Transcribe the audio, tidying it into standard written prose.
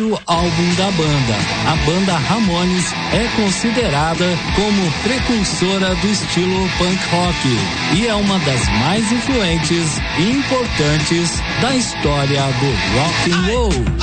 terceiro álbum da banda. A banda Ramones é considerada como precursora do estilo punk rock e é uma das mais influentes e importantes da história do rock and roll.